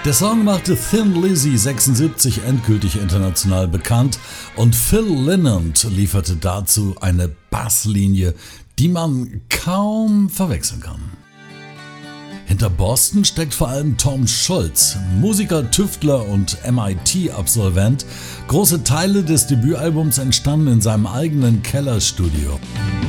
Der Song machte Thin Lizzy 76 endgültig international bekannt und Phil Lynott lieferte dazu eine Basslinie, die man kaum verwechseln kann. Hinter Boston steckt vor allem Tom Scholz, Musiker, Tüftler und MIT-Absolvent. Große Teile des Debütalbums entstanden in seinem eigenen Kellerstudio.